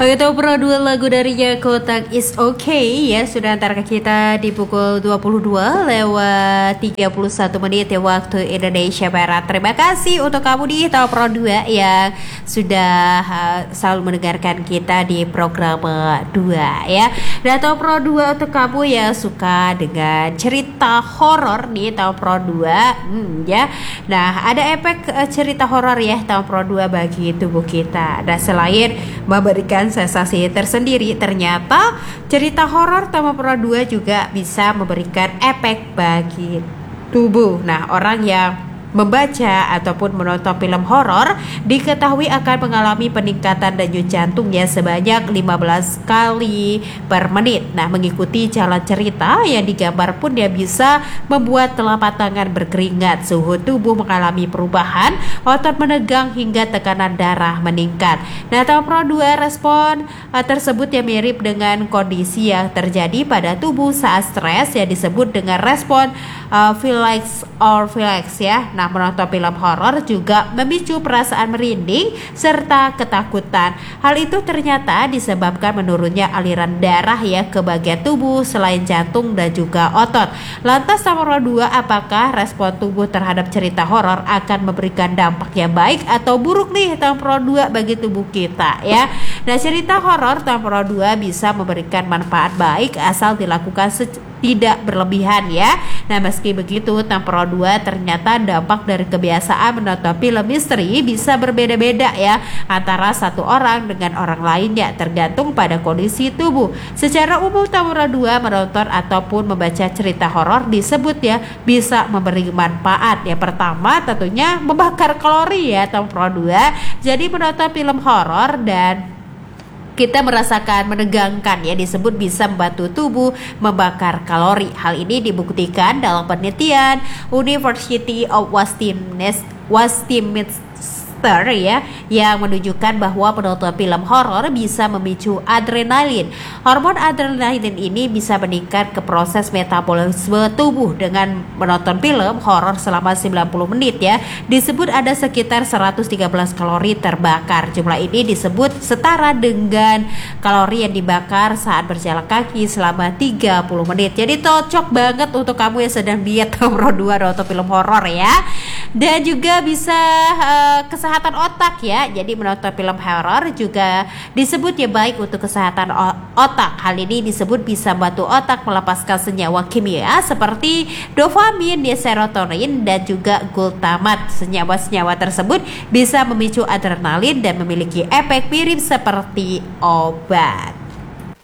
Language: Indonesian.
Begitu pro dua lagu darinya Kotak Is Okay ya, sudah antar ke kita di pukul 22 lewat 31 menit ya waktu Indonesia Barat. Terima kasih untuk kamu di Tahu Pro 2 yang sudah selalu mendengarkan kita di program 2 ya. Dan Tahu Pro 2 untuk kamu yang suka dengan cerita horor nih Tahu Pro 2 ya. Nah, ada efek cerita horor ya Tahu Pro 2 bagi tubuh kita. Dan selain memberikan sensasi tersendiri, ternyata cerita horor Tamu Pro 2 juga bisa memberikan efek bagi tubuh. Nah, orang yang membaca ataupun menonton film horor diketahui akan mengalami peningkatan denyut jantungnya sebanyak 15 kali per menit. Nah, mengikuti jalan cerita yang digambar pun dia bisa membuat telapak tangan berkeringat, suhu tubuh mengalami perubahan, otot menegang hingga tekanan darah meningkat. Nah, Tamu Pro 2 respon tersebut yang mirip dengan kondisi yang terjadi pada tubuh saat stres yang disebut dengan respon filax or filax ya. Nah, menonton film horor juga memicu perasaan merinding serta ketakutan. Hal itu ternyata disebabkan menurunnya aliran darah ya ke bagian tubuh selain jantung dan juga otot. Lantas Tamu Pro 2, apakah respon tubuh terhadap cerita horor akan memberikan dampak yang baik atau buruk nih Tamu Pro 2 bagi tubuh kita ya? Nah, cerita horor Tamu Pro 2 bisa memberikan manfaat baik asal dilakukan tidak berlebihan ya. Nah, meski begitu Tamu Pro 2 ternyata dampak dari kebiasaan menonton film misteri bisa berbeda-beda ya antara satu orang dengan orang lainnya, tergantung pada kondisi tubuh. Secara umum Tamu Pro 2 menonton ataupun membaca cerita horor disebut ya bisa memberi manfaat. Yang pertama tentunya membakar kalori ya Tamu Pro 2. Jadi menonton film horor dan kita merasakan menegangkan ya disebut bisa membantu tubuh membakar kalori. Hal ini dibuktikan dalam penelitian University of Westminster ya, yang menunjukkan bahwa menonton film horor bisa memicu adrenalin. Hormon adrenalin ini bisa meningkat ke proses metabolisme tubuh. Dengan menonton film horor selama 90 menit ya, disebut ada sekitar 113 kalori terbakar. Jumlah ini disebut setara dengan kalori yang dibakar saat berjalan kaki selama 30 menit. Jadi cocok banget untuk kamu yang sedang diet Tamu Pro 2 nonton film horor ya. Dan juga bisa kesehatan otak ya. Jadi menonton film horor juga disebut ya baik untuk kesehatan otak. Hal ini disebut bisa membantu otak melepaskan senyawa kimia seperti dopamin, serotonin dan juga glutamat. Senyawa-senyawa tersebut bisa memicu adrenalin dan memiliki efek mirip seperti obat.